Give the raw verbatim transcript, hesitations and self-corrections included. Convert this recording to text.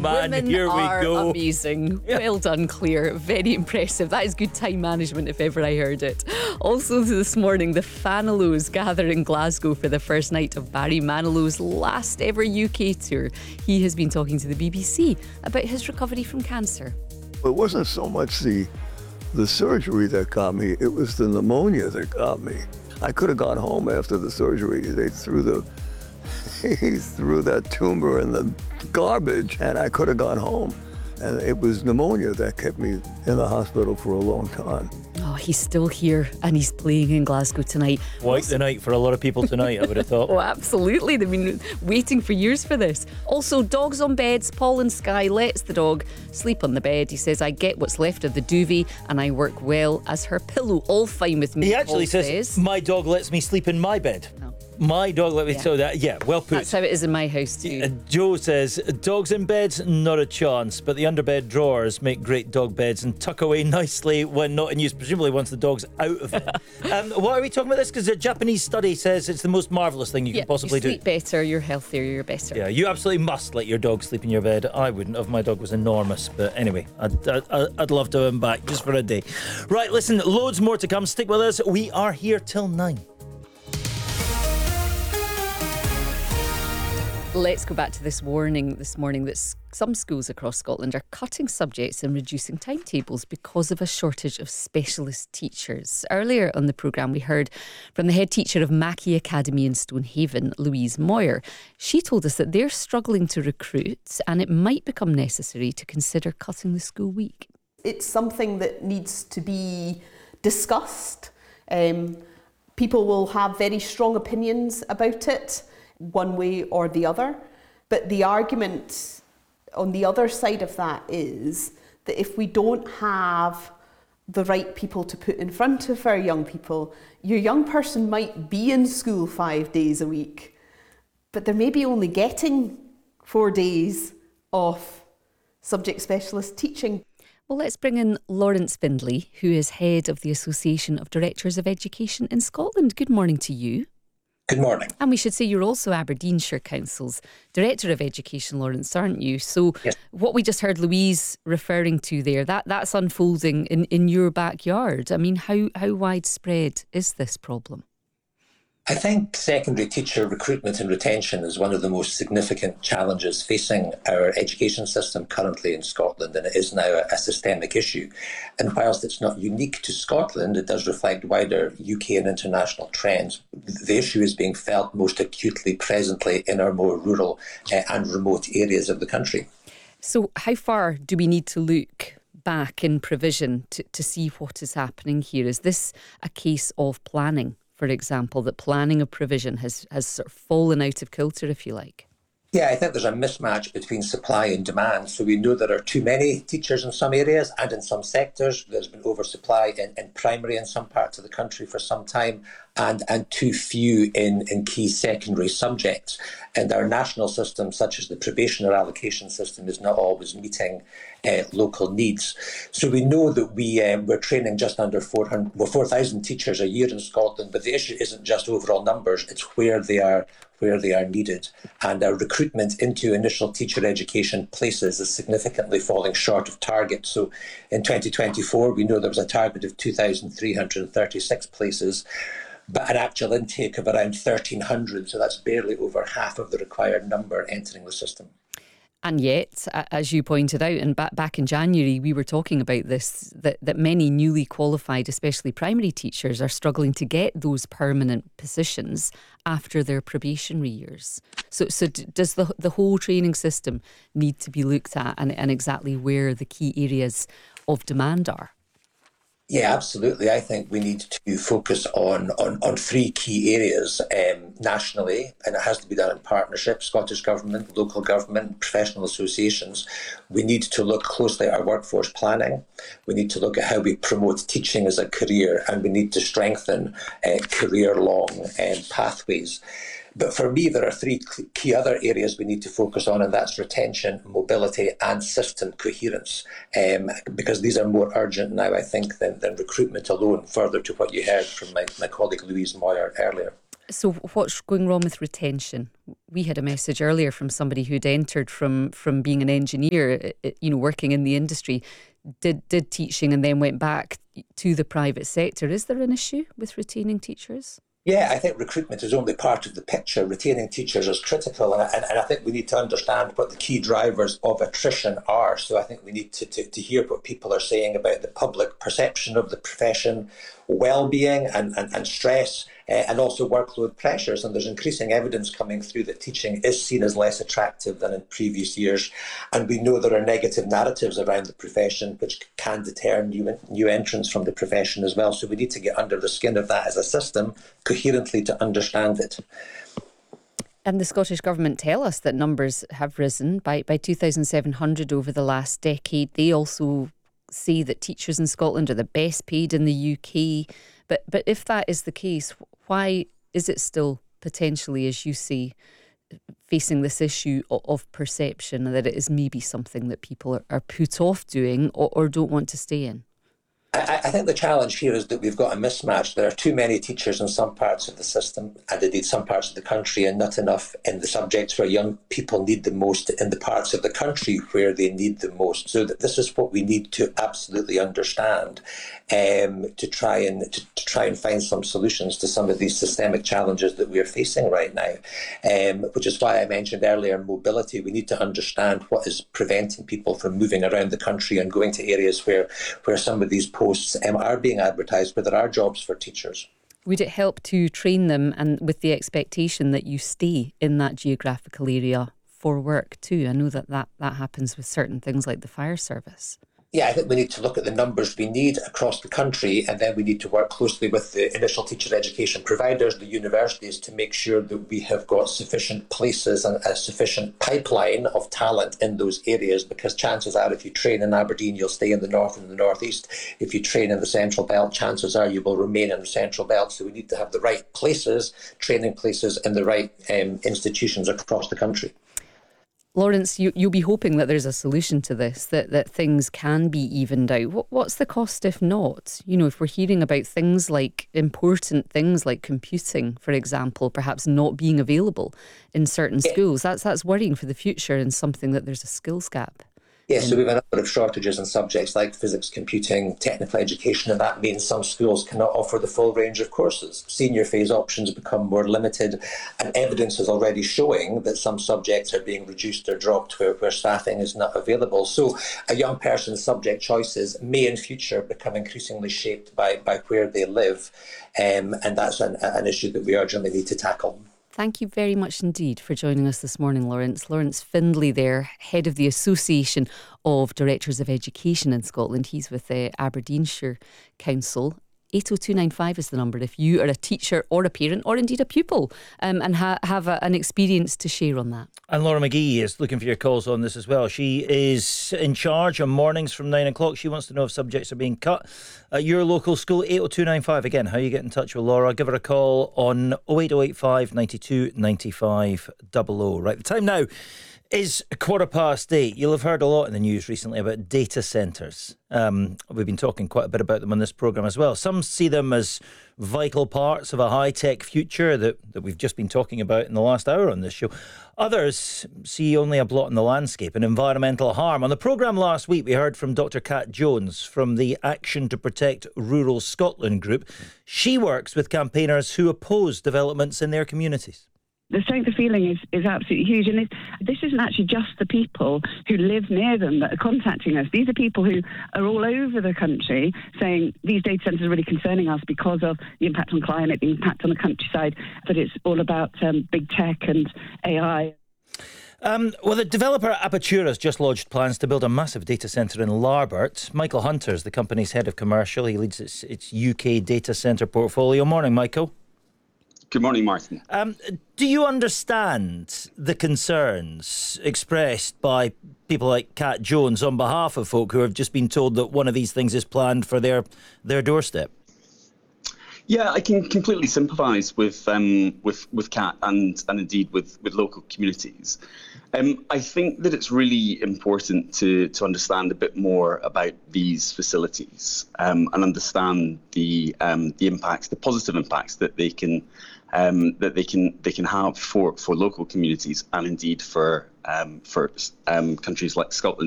man, Women here we are go. amazing. Well done, Claire. Very impressive. That is good time management if ever I heard it. Also this morning, the Fanilows gather in Glasgow for the first night of Barry Manilow's last ever U K tour. He has been talking to the B B C about his recovery from cancer. It wasn't so much the the surgery that got me, it was the pneumonia that got me. I could have gone home after the surgery. They threw the he threw that tumor in the garbage, and I could have gone home. And it was pneumonia that kept me in the hospital for a long time. Oh, he's still here and he's playing in Glasgow tonight. Quite the night for a lot of people tonight, I would have thought. Oh, absolutely. They've been waiting for years for this. Also, dogs on beds. Paul in Skye lets the dog sleep on the bed. He says, I get what's left of the duvet and I work well as her pillow. All fine with me. He actually Paul says, says, my dog lets me sleep in my bed. No. My dog let me, Yeah. so that, yeah, well put. That's how it is in my house too. Uh, Joe says, dogs in beds, not a chance, but the underbed drawers make great dog beds and tuck away nicely when not in use, presumably once the dog's out of it. um, why are we talking about this? Because a Japanese study says it's the most marvellous thing you yeah, can possibly you sleep do. better, you're healthier, you're better. Yeah, you absolutely must let your dog sleep in your bed. I wouldn't have. My dog was enormous. But anyway, I'd, I'd, I'd love to have him back just for a day. Right, listen, loads more to come. Stick with us. We are here till nine. Let's go back to this warning this morning that s- some schools across Scotland are cutting subjects and reducing timetables because of a shortage of specialist teachers. Earlier on the programme, we heard from the head teacher of Mackey Academy in Stonehaven, Louise Moyer. She told us that they're struggling to recruit and it might become necessary to consider cutting the school week. It's something that needs to be discussed. Um, people will have very strong opinions about it, one way or the other. But the argument on the other side of that is that if we don't have the right people to put in front of our young people, your young person might be in school five days a week, but they're maybe only getting four days of subject specialist teaching. Well, let's bring in Lawrence Findlay, who is head of the Association of Directors of Education in Scotland. Good morning to you. Good morning. And we should say you're also Aberdeenshire Council's Director of Education, Lawrence, aren't you? So yes. What we just heard Louise referring to there, that, that's unfolding in, in your backyard. I mean, how, how widespread is this problem? I think secondary teacher recruitment and retention is one of the most significant challenges facing our education system currently in Scotland, and it is now a, a systemic issue. And whilst it's not unique to Scotland, it does reflect wider U K and international trends. The issue is being felt most acutely presently in our more rural uh, and remote areas of the country. So how far do we need to look back in provision to, to see what is happening here? Is this a case of planning? For example, that planning of provision has, has sort of fallen out of kilter, if you like? Yeah, I think there's a mismatch between supply and demand. So we know there are too many teachers in some areas and in some sectors. There's been oversupply in, in primary in some parts of the country for some time, and, and too few in, in key secondary subjects. And our national system, such as the probation or allocation system, is not always meeting uh, local needs. So we know that we, um, we're training just under four hundred, well, four thousand teachers a year in Scotland, but the issue isn't just overall numbers, it's where they are where they are needed. And our recruitment into initial teacher education places is significantly falling short of target. So in twenty twenty-four, we know there was a target of two thousand three hundred thirty-six places, but an actual intake of around thirteen hundred, so that's barely over half of the required number entering the system. And yet, as you pointed out, and back, back in January, we were talking about this, that, that many newly qualified, especially primary teachers, are struggling to get those permanent positions after their probationary years. So so does the the whole training system need to be looked at, and, and exactly where the key areas of demand are? Yeah, absolutely. I think we need to focus on, on, on three key areas um, nationally, and it has to be done in partnership, Scottish Government, local government, professional associations. We need to look closely at our workforce planning. We need to look at how we promote teaching as a career, and we need to strengthen uh, career-long um, pathways. But for me, there are three key other areas we need to focus on, and that's retention, mobility, and system coherence, um, because these are more urgent now, I think, than, than recruitment alone, further to what you heard from my, my colleague Louise Moyer earlier. So what's going wrong with retention? We had a message earlier from somebody who'd entered from from being an engineer, you know, working in the industry, did did teaching and then went back to the private sector. Is there an issue with retaining teachers? Yeah, I think recruitment is only part of the picture. Retaining teachers is critical, and, and, and I think we need to understand what the key drivers of attrition are. So I think we need to, to, to hear what people are saying about the public perception of the profession, well-being and, and, and stress, uh, and also workload pressures. And there's increasing evidence coming through that teaching is seen as less attractive than in previous years. And we know there are negative narratives around the profession which can deter new, new entrants from the profession as well. So we need to get under the skin of that as a system coherently to understand it. And the Scottish Government tell us that numbers have risen by, by two thousand seven hundred over the last decade. They also say that teachers in Scotland are the best paid in the U K. But but if that is the case, why is it still potentially, as you say, facing this issue of, of perception that it is maybe something that people are, are put off doing or, or don't want to stay in? I, I think the challenge here is that we've got a mismatch. There are too many teachers in some parts of the system and indeed some parts of the country, and not enough in the subjects where young people need the most in the parts of the country where they need the most. So that this is what we need to absolutely understand um, to try and to, to try and find some solutions to some of these systemic challenges that we are facing right now. Um, which is why I mentioned earlier mobility. We need to understand what is preventing people from moving around the country and going to areas where where some of these posts um, are being advertised, but there are jobs for teachers. Would it help to train them and with the expectation that you stay in that geographical area for work too? I know that that, that happens with certain things like the fire service. Yeah, I think we need to look at the numbers we need across the country, and then we need to work closely with the initial teacher education providers, the universities, to make sure that we have got sufficient places and a sufficient pipeline of talent in those areas, because chances are if you train in Aberdeen, you'll stay in the north and the northeast. If you train in the central belt, chances are you will remain in the central belt. So we need to have the right places, training places in the right um, institutions across the country. Lawrence, you, you'll be hoping that there's a solution to this, that, that things can be evened out. What, what's the cost if not? You know, if we're hearing about things like important things like computing, for example, perhaps not being available in certain yeah. schools, that's that's worrying for the future and something that there's a skills gap. Yes, so we have a number of shortages in subjects like physics, computing, technical education, and that means some schools cannot offer the full range of courses. Senior phase options become more limited, and evidence is already showing that some subjects are being reduced or dropped where, where staffing is not available. So a young person's subject choices may in future become increasingly shaped by, by where they live, um, and that's an, an issue that we urgently need to tackle. Thank you very much indeed for joining us this morning, Lawrence. Lawrence Findlay there, head of the Association of Directors of Education in Scotland. He's with the Aberdeenshire Council. eight oh two nine five is the number if you are a teacher or a parent or indeed a pupil um, and ha- have a, an experience to share on that. And Laura McGee is looking for your calls on this as well. She is in charge on mornings from nine o'clock. She wants to know if subjects are being cut at your local school. eight oh two nine five. Again, how you get in touch with Laura? Give her a call on oh eight oh eight five ninety-two ninety-five double oh. Right, the time now is a quarter past eight. You'll have heard a lot in the news recently about data centres. Um, we've been talking quite a bit about them on this programme as well. Some see them as vital parts of a high-tech future that, that we've just been talking about in the last hour on this show. Others see only a blot in the landscape and environmental harm. On the programme last week, we heard from Doctor Kat Jones from the Action to Protect Rural Scotland group. She works with campaigners who oppose developments in their communities. The strength of feeling is, is absolutely huge. And it, this isn't actually just the people who live near them that are contacting us. These are people who are all over the country saying these data centres are really concerning us because of the impact on climate, the impact on the countryside, that it's all about um, big tech and A I. Um, well, the developer Apatura has just lodged plans to build a massive data centre in Larbert. Michael Hunter is the company's head of commercial. He leads its, its U K data centre portfolio. Morning, Michael. Good morning, Martin. Um, do you understand the concerns expressed by people like Kat Jones on behalf of folk who have just been told that one of these things is planned for their their doorstep? Yeah, I can completely sympathise with um, with with Kat and and indeed with, with local communities. Um, I think that it's really important to to understand a bit more about these facilities um, and understand the um, the impacts, the positive impacts that they can um, that they can they can have for, for local communities and indeed for um, for um, countries like Scotland.